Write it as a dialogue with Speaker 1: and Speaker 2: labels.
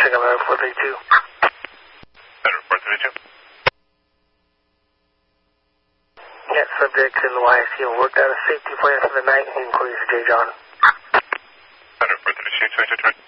Speaker 1: Second level 432.
Speaker 2: Center 432.
Speaker 1: Yeah, subject in the YSU worked out a safety plan for the night, inquiries to J. John.
Speaker 2: Center 432, 223.